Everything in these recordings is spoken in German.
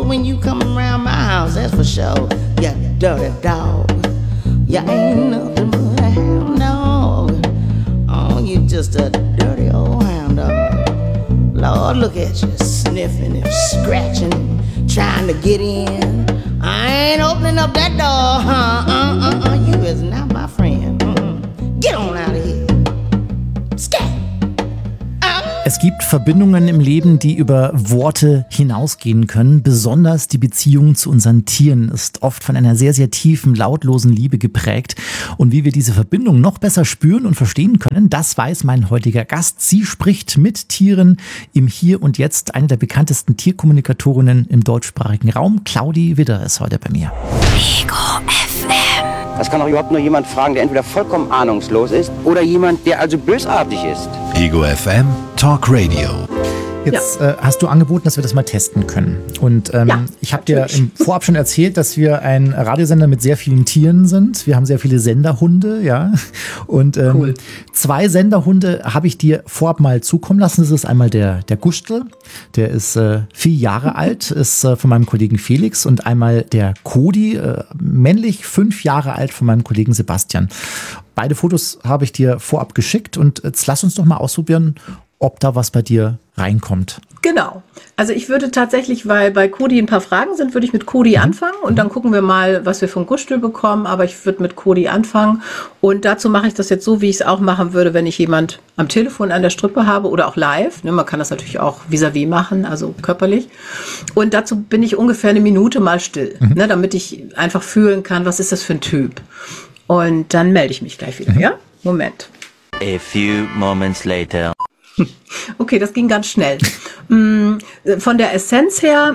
when you come around my house, that's for sure. You dirty dog. You ain't nothing but a hound dog. Oh, you just a dirty old hound dog. Lord, look at you, sniffing and scratching, trying to get in. I ain't opening up that door. You is not my friend. Get on out of here. Scat. Es gibt Verbindungen im Leben, die über Worte hinausgehen können. Besonders die Beziehung zu unseren Tieren ist oft von einer sehr, sehr tiefen, lautlosen Liebe geprägt. Und wie wir diese Verbindung noch besser spüren und verstehen können, das weiß mein heutiger Gast. Sie spricht mit Tieren im Hier und Jetzt. Eine der bekanntesten Tierkommunikatorinnen im deutschsprachigen Raum. Claudi Widder ist heute bei mir. Ego FM. Das kann auch überhaupt nur jemand fragen, der entweder vollkommen ahnungslos ist oder jemand, der also bösartig ist. Ego FM Talk Radio. Jetzt hast du angeboten, dass wir das mal testen können. Und ich habe dir im Vorab schon erzählt, dass wir ein Radiosender mit sehr vielen Tieren sind. Wir haben sehr viele Senderhunde, ja. Und cool. 2 Senderhunde habe ich dir vorab mal zukommen lassen. Das ist einmal der Gustl, der ist 4 Jahre alt, ist von meinem Kollegen Felix. Und einmal der Cody, männlich 5 Jahre alt, von meinem Kollegen Sebastian. Beide Fotos habe ich dir vorab geschickt. Und jetzt lass uns doch mal ausprobieren, ob da was bei dir reinkommt. Genau. Also ich würde tatsächlich, weil bei Cody ein paar Fragen sind, würde ich mit Cody anfangen und dann gucken wir mal, was wir von Gustl bekommen. Aber ich würde mit Cody anfangen und dazu mache ich das jetzt so, wie ich es auch machen würde, wenn ich jemand am Telefon an der Strippe habe oder auch live. Ne, man kann das natürlich auch vis-à-vis machen, also körperlich. Und dazu bin ich ungefähr eine Minute mal still, ne, damit ich einfach fühlen kann, was ist das für ein Typ. Und dann melde ich mich gleich wieder, ja? Moment. A few moments later. Okay, das ging ganz schnell. Von der Essenz her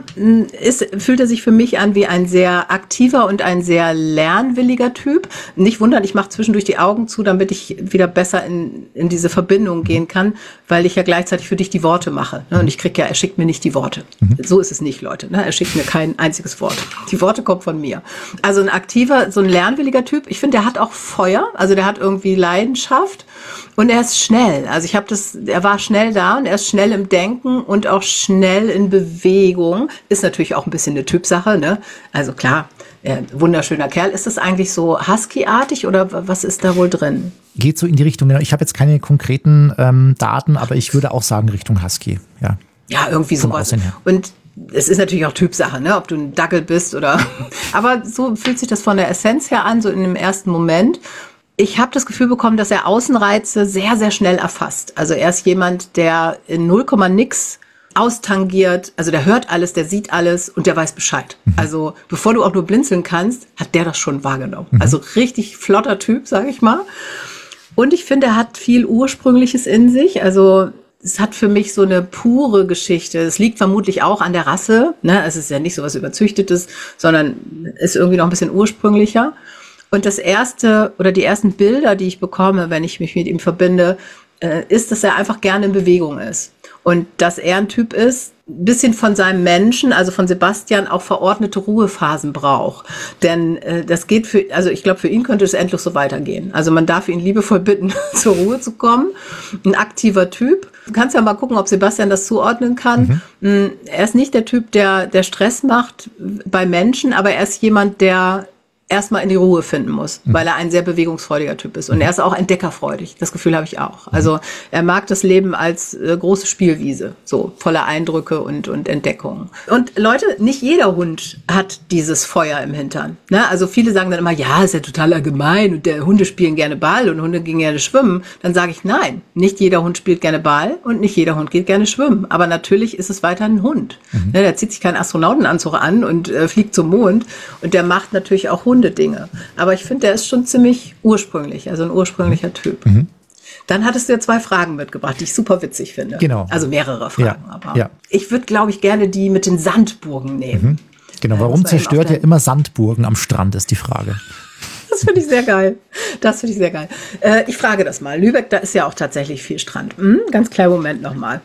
fühlt er sich für mich an wie ein sehr aktiver und ein sehr lernwilliger Typ. Nicht wundern, ich mache zwischendurch die Augen zu, damit ich wieder besser in diese Verbindung gehen kann, weil ich ja gleichzeitig für dich die Worte mache. Und ich kriege ja, er schickt mir nicht die Worte. So ist es nicht, Leute. Er schickt mir kein einziges Wort. Die Worte kommen von mir. Also ein aktiver, so ein lernwilliger Typ. Ich finde, der hat auch Feuer. Also der hat irgendwie Leidenschaft. Und er ist schnell. Also er war schnell da und er ist schnell im Denken und auch schnell in Bewegung. Ist natürlich auch ein bisschen eine Typsache, ne? Also klar, wunderschöner Kerl. Ist das eigentlich so Husky-artig oder was ist da wohl drin? Geht so in die Richtung. Ich habe jetzt keine konkreten Daten, aber ich würde auch sagen Richtung Husky. Ja, irgendwie sowas. Und es ist natürlich auch Typsache, ne? Ob du ein Dackel bist oder. Aber so fühlt sich das von der Essenz her an, so in dem ersten Moment. Ich habe das Gefühl bekommen, dass er Außenreize sehr, sehr schnell erfasst. Also er ist jemand, der in 0, nix austangiert. Also der hört alles, der sieht alles und der weiß Bescheid. Also bevor du auch nur blinzeln kannst, hat der das schon wahrgenommen. Also richtig flotter Typ, sage ich mal. Und ich finde, er hat viel Ursprüngliches in sich. Also es hat für mich so eine pure Geschichte. Es liegt vermutlich auch an der Rasse. Ne? Es ist ja nicht so was Überzüchtetes, sondern ist irgendwie noch ein bisschen ursprünglicher. Und das erste oder die ersten Bilder, die ich bekomme, wenn ich mich mit ihm verbinde, ist, dass er einfach gerne in Bewegung ist. Und dass er ein Typ ist, ein bisschen von seinem Menschen, also von Sebastian, auch verordnete Ruhephasen braucht. Denn das geht ich glaube, für ihn könnte es endlos so weitergehen. Also man darf ihn liebevoll bitten, zur Ruhe zu kommen. Ein aktiver Typ. Du kannst ja mal gucken, ob Sebastian das zuordnen kann. Er ist nicht der Typ, der Stress macht bei Menschen, aber er ist jemand, der erstmal in die Ruhe finden muss, weil er ein sehr bewegungsfreudiger Typ ist. Und er ist auch entdeckerfreudig. Das Gefühl habe ich auch. Also er mag das Leben als große Spielwiese, so voller Eindrücke und Entdeckungen. Und Leute, nicht jeder Hund hat dieses Feuer im Hintern. Ne? Also viele sagen dann immer, ja, ist ja total allgemein und der Hunde spielen gerne Ball und Hunde gehen gerne schwimmen. Dann sage ich, nein, nicht jeder Hund spielt gerne Ball und nicht jeder Hund geht gerne schwimmen. Aber natürlich ist es weiter ein Hund. Ne? Der zieht sich keinen Astronautenanzug an und fliegt zum Mond. Und der macht natürlich auch Hundedinge. Aber ich finde, der ist schon ziemlich ursprünglich, also ein ursprünglicher Typ. Dann hattest du ja 2 Fragen mitgebracht, die ich super witzig finde. Genau. Also mehrere Fragen. Aber ich würde, glaube ich, gerne die mit den Sandburgen nehmen. Genau, warum zerstört ihr immer Sandburgen am Strand, ist die Frage. Das finde ich sehr geil. Ich frage das mal. Lübeck, da ist ja auch tatsächlich viel Strand. Ganz kleinen Moment nochmal.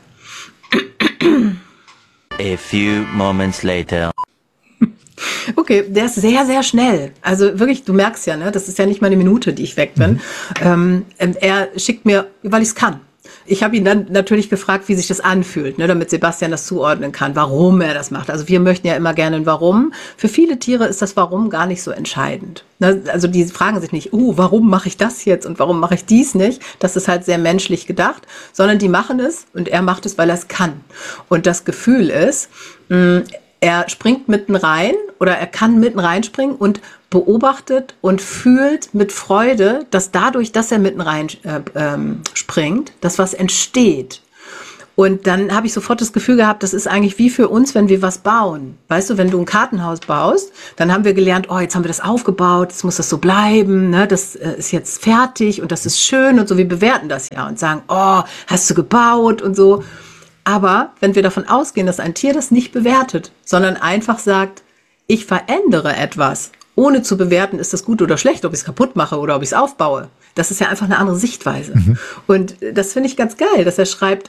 A few moments later. Okay, der ist sehr, sehr schnell. Also wirklich, du merkst ja, ne, das ist ja nicht mal eine Minute, die ich weg bin. Er schickt mir, weil ich es kann. ich habe ihn dann natürlich gefragt, wie sich das anfühlt, ne, damit Sebastian das zuordnen kann, warum er das macht. Also wir möchten ja immer gerne ein Warum. Für viele Tiere ist das Warum gar nicht so entscheidend. Ne, also die fragen sich nicht, warum mache ich das jetzt und warum mache ich dies nicht? Das ist halt sehr menschlich gedacht, sondern die machen es und er macht es, weil er es kann. Und das Gefühl ist, er springt mitten rein oder er kann mitten reinspringen und beobachtet und fühlt mit Freude, dass dadurch, dass er mitten rein springt, dass was entsteht. Und dann habe ich sofort das Gefühl gehabt, das ist eigentlich wie für uns, wenn wir was bauen. Weißt du, wenn du ein Kartenhaus baust, dann haben wir gelernt, jetzt haben wir das aufgebaut, jetzt muss das so bleiben, ne? Das ist jetzt fertig und das ist schön und so. Wir bewerten das ja und sagen, hast du gebaut und so. Aber wenn wir davon ausgehen, dass ein Tier das nicht bewertet, sondern einfach sagt, ich verändere etwas, ohne zu bewerten, ist das gut oder schlecht, ob ich es kaputt mache oder ob ich es aufbaue. Das ist ja einfach eine andere Sichtweise. Und das finde ich ganz geil, dass er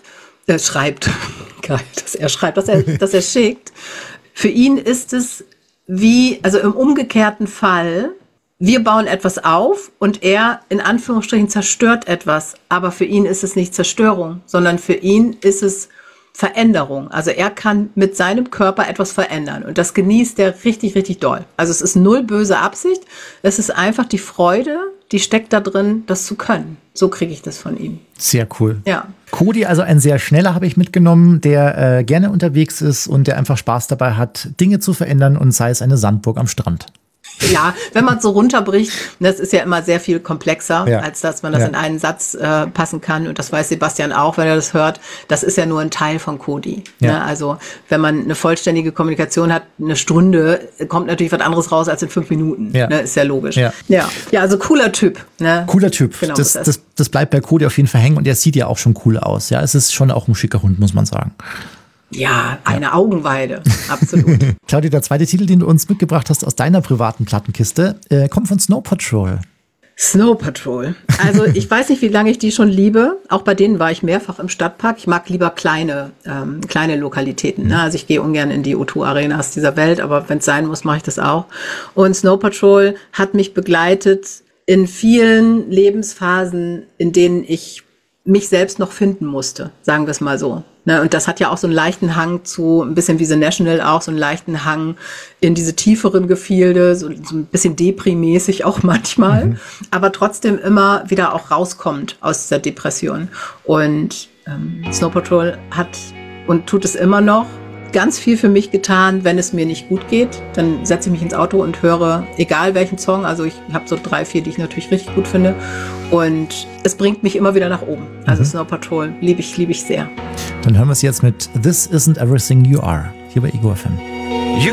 dass er schickt. Für ihn ist es also im umgekehrten Fall, wir bauen etwas auf und er in Anführungsstrichen zerstört etwas. Aber für ihn ist es nicht Zerstörung, sondern für ihn ist es Veränderung. Also er kann mit seinem Körper etwas verändern und das genießt er richtig, richtig doll. Also es ist null böse Absicht, es ist einfach die Freude, die steckt da drin, das zu können. So kriege ich das von ihm. Sehr cool. Ja. Cody, also ein sehr schneller, habe ich mitgenommen, der gerne unterwegs ist und der einfach Spaß dabei hat, Dinge zu verändern und sei es eine Sandburg am Strand. Ja, wenn man es so runterbricht, das ist ja immer sehr viel komplexer, als dass man das in einen Satz passen kann. Und das weiß Sebastian auch, wenn er das hört. Das ist ja nur ein Teil von Cody. Ja. Ne? Also wenn man eine vollständige Kommunikation hat, eine Stunde, kommt natürlich was anderes raus als in 5 Minuten. Ja. Ne? Ist ja logisch. Ja, also cooler Typ. Ne? Cooler Typ. Genau, das bleibt bei Cody auf jeden Fall hängen und er sieht ja auch schon cool aus. Ja, es ist schon auch ein schicker Hund, muss man sagen. Ja, eine Augenweide, absolut. Claudia, der zweite Titel, den du uns mitgebracht hast aus deiner privaten Plattenkiste, kommt von Snow Patrol. Snow Patrol. Also ich weiß nicht, wie lange ich die schon liebe. Auch bei denen war ich mehrfach im Stadtpark. Ich mag lieber kleine Lokalitäten. Ne? Also ich gehe ungern in die O2-Arenas dieser Welt, aber wenn es sein muss, mache ich das auch. Und Snow Patrol hat mich begleitet in vielen Lebensphasen, in denen ich mich selbst noch finden musste, sagen wir es mal so. Ne, und das hat ja auch so einen leichten Hang zu, ein bisschen wie The National auch, so einen leichten Hang in diese tieferen Gefilde, so ein bisschen Depri-mäßig auch manchmal, aber trotzdem immer wieder auch rauskommt aus dieser Depression. Und Snow Patrol hat und tut es immer noch ganz viel für mich getan, wenn es mir nicht gut geht. Dann setze ich mich ins Auto und höre, egal welchen Song, also ich habe so 3, 4, die ich natürlich richtig gut finde. Und es bringt mich immer wieder nach oben. Also Snow Patrol liebe ich sehr. Dann hören wir es jetzt mit This Isn't Everything You Are, hier bei Ego FM.